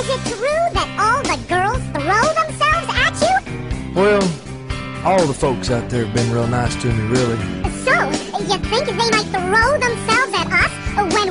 it true that all the girls throw themselves at you? Well, all the folks out there have been real nice to me, really. So, you think they might throw themselves at us when